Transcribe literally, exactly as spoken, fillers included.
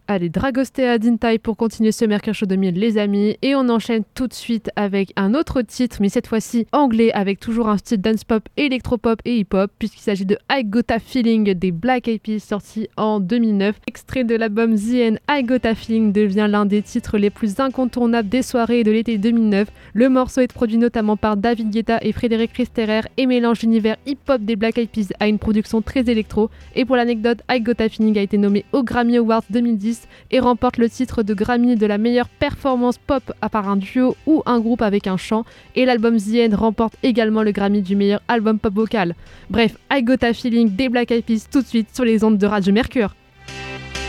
Allez, Dragostea Dintai pour continuer ce Mercure Show deux mille les amis, et on enchaîne tout de suite avec un autre titre, mais cette fois-ci anglais, avec toujours un style dance pop, électropop et hip-hop, puisqu'il s'agit de I Got a Feeling des Black Eyed Peas, sorti en deux mille neuf. Extrait de l'album The End, I Got a Feeling devient l'un des titres les plus incontournables des soirées de l'été deux mille neuf. Le morceau est produit notamment par David Guetta et Frédéric Risterer et mélange l'univers hip-hop des Black Eyed Peas à une production très électro. Et pour l'anecdote, I Got a Feeling a été nommé aux Grammy Awards deux mille dix et remporte le titre de Grammy de la meilleure performance pop à part un duo ou un groupe avec un chant, et l'album The End remporte également le Grammy du meilleur album pop vocal. Bref, I Got a Feeling des Black Eyed Peas tout de suite sur les ondes de Radio Mercure.